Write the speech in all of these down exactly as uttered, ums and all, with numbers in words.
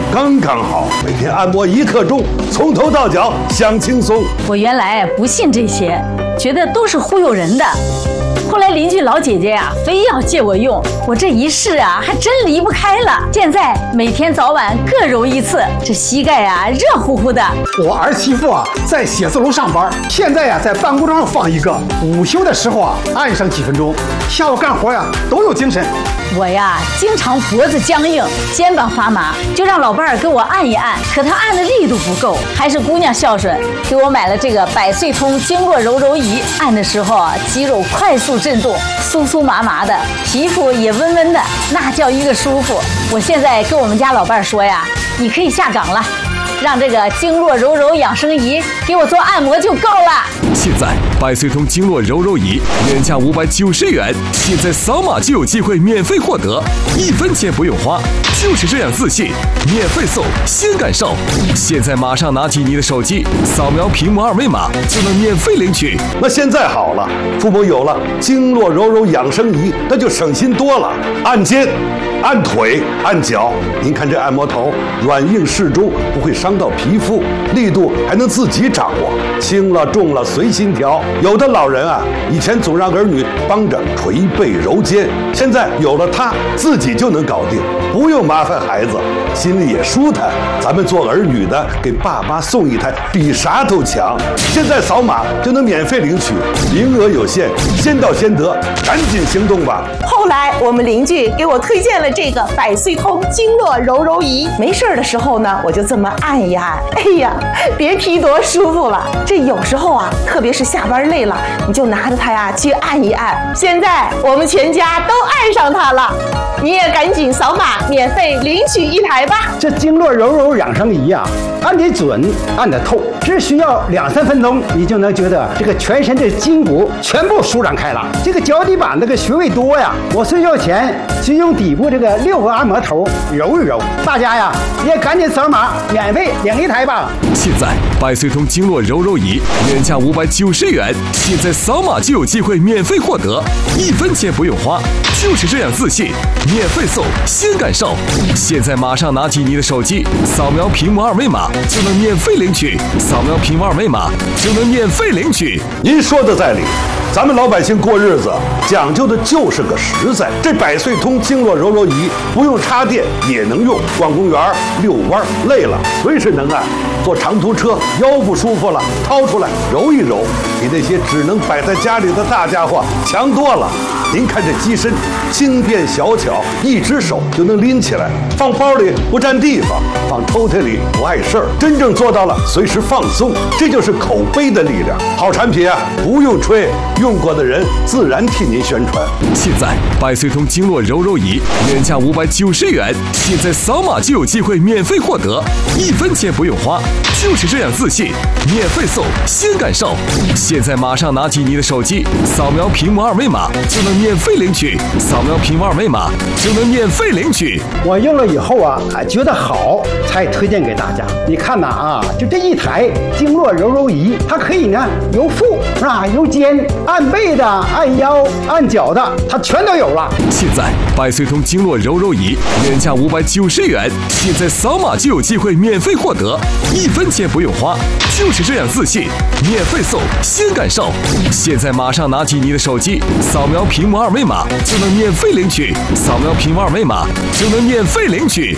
刚刚好，每天按摩一刻钟，从头到脚享轻松。 我原来不信这些，觉得都是忽悠人的。后来邻居老姐姐呀、啊，非要借我用，我这一试啊，还真离不开了。现在每天早晚各揉一次，这膝盖啊热乎乎的。 我儿媳妇啊在写字楼上班，现在呀、啊、在办公桌上放一个，午休的时候啊按上几分钟，下午干活呀都有精神。 我呀经常脖子僵硬，肩膀发麻，就让老伴儿给我按一按，可他按的力度不够，还是姑娘孝顺，给我买了这个百岁通经络揉揉仪，按的时候啊肌肉快速震动，酥酥麻麻的，皮肤也温温的，那叫一个舒服。我现在跟我们家老伴儿说呀，你可以下岗了，让这个经络揉揉养生仪给我做按摩就够了。 现在百岁通经络揉揉仪原价五百九十元，现在扫码就有机会免费获得，一分钱不用花，就是这样自信，免费送，先感受。现在马上拿起你的手机，扫描屏幕二维码就能免费领取。 那现在好了，父母有了经络揉揉养生仪，那就省心多了。按肩、按腿、按脚，您看这按摩头软硬适中，不会伤到皮肤，力度还能自己掌握，轻了重了随心调。有的老人啊，以前总让儿女帮着捶背揉肩，现在有了它，自己就能搞定，不用麻烦孩子，心里也舒坦。咱们做儿女的，给爸妈送一台，比啥都强。现在扫码就能免费领取，名额有限，先到先得，赶紧行动吧。 后来我们邻居给我推荐了这个百岁通经络揉揉仪，没事的时候呢，我就这么按一按，哎呀，别提多舒服了。这有时候啊，特别是下班累了，你就拿着它呀去按一按。现在我们全家都爱上它了，你也赶紧扫码免费领取一台吧。 这经络揉揉养生仪啊，按得准，按得透，只需要两三分钟，你就能觉得这个全身的筋骨全部舒展开了。这个脚底板这个穴位多呀，我睡觉前就用底部这个六个按摩头揉一揉。大家呀也赶紧扫码免费领一台吧。 现在百岁通经络揉揉仪原价五百九十元，现在扫码就有机会免费获得，一分钱不用花，就是这样自信，免费送，先感受。现在马上拿起你的手机，扫描屏幕二维码就能免费领取，扫描屏幕二维码就能免费领取。 您说的在理，咱们老百姓过日子讲究的就是个实在。这百岁通经络揉揉仪不用插电也能用，逛公园遛弯累了随时能按，坐长途车腰不舒服了掏出来揉一揉，比那些只能摆在家里的大家伙强多了。您看这机身轻便小巧，一只手就能拎起来，放包里不占地方，放抽屉里不碍事儿，真正做到了随时放松，这就是口碑的力量。好产品啊，不用吹，用过的人自然替您宣传。 现在百岁通经络揉揉仪原价五百九十元，现在扫码就有机会免费获得，一分钱不用花，就是这样自信，免费送，先感受。现在马上拿起你的手机，扫描屏幕二维码就能免费领取，扫描屏幕二维码就能免费领取。 我用了以后啊，觉得好，才推荐给大家。你看呐啊，就这一台经络揉揉仪，它可以呢由腹啊由肩，按背的、按腰、按脚的，它全都有了。 现在百岁通经络揉揉仪原价五百九十元，现在扫码就有机会免费获得，一分钱不用花，就是这样自信，免费送，先感受。现在马上拿起你的手机，扫描屏幕二维码就能免费领取，扫描屏幕二维码就能免费领取。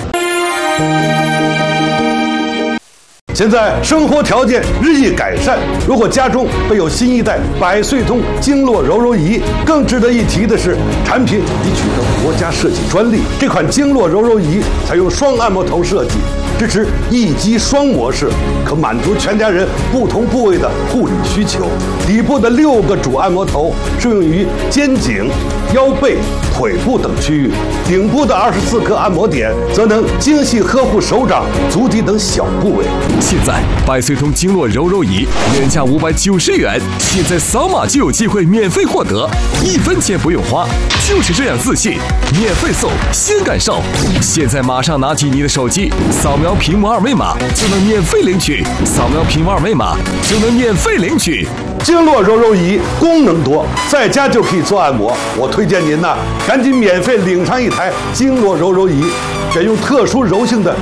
现在生活条件日益改善，如果家中备有新一代百岁通经络揉揉仪，更值得一提的是，产品已取得国家设计专利。这款经络揉揉仪采用双按摩头设计，支持一机双模式，可满足全家人不同部位的护理需求。底部的六个主按摩头适用于肩颈、腰背、腿部等区域，顶部的二十四个按摩点则能精细呵护手掌、足底等小部位。 现在百岁通经络揉揉仪原价五百九十元，现在扫码就有机会免费获得，一分钱不用花，就是这样自信，免费送，先感受。现在马上拿起你的手机，扫描屏幕二维码就能免费领取，扫描屏幕二维码就能免费领取。 经络揉揉仪功能多，在家就可以做按摩。我推荐您呐，赶紧免费领上一台经络揉揉仪，选用特殊柔性的